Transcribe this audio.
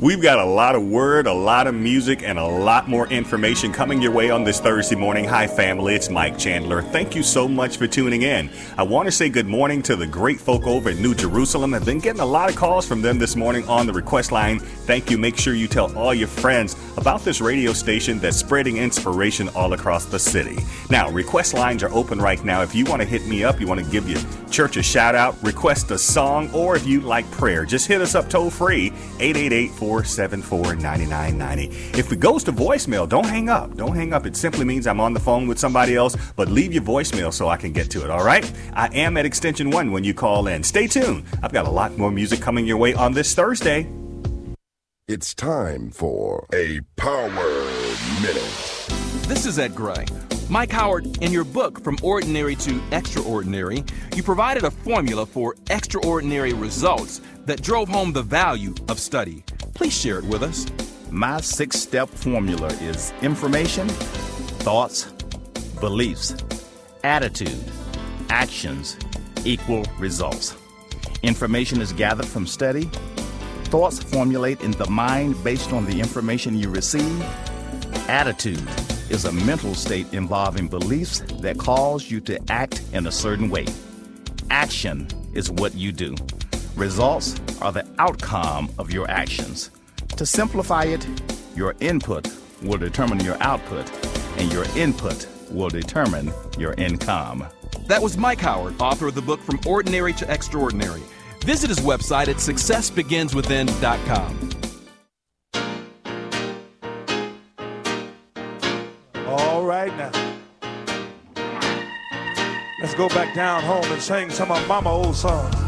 We've got a lot of word, a lot of music, and a lot more information coming your way on this Thursday morning. Hi, family. It's Mike Chandler. Thank you so much for tuning in. I want to say good morning to the great folk over in New Jerusalem. I've been getting a lot of calls from them this morning on the request line. Thank you. Make sure you tell all your friends about this radio station that's spreading inspiration all across the city. Now, request lines are open right now. If you want to hit me up, you want to give your church a shout out, request a song, or if you like prayer, just hit us up toll free, 888-474-9990. If it goes to voicemail, don't hang up. Don't hang up. It simply means I'm on the phone with somebody else, but leave your voicemail so I can get to it, all right? I am at extension 1 when you call in. Stay tuned. I've got a lot more music coming your way on this Thursday. It's time for a Power Minute. This is Ed Gray. Mike Howard, in your book, From Ordinary to Extraordinary, you provided a formula for extraordinary results that drove home the value of study. Please share it with us. My 6-step formula is information, thoughts, beliefs, attitude, actions equal results. Information is gathered from study. Thoughts formulate in the mind based on the information you receive. Attitude is a mental state involving beliefs that cause you to act in a certain way. Action is what you do. Results are the outcome of your actions. To simplify it, your input will determine your output, and your input will determine your income. That was Mike Howard, author of the book From Ordinary to Extraordinary. Visit his website at successbeginswithin.com. All right now. Let's go back down home and sing some of Mama old songs.